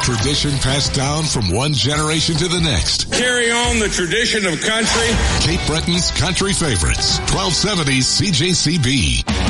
Tradition passed down from one generation to the next. Carry on the tradition of country. Cape Breton's country favorites. 1270 CJCB.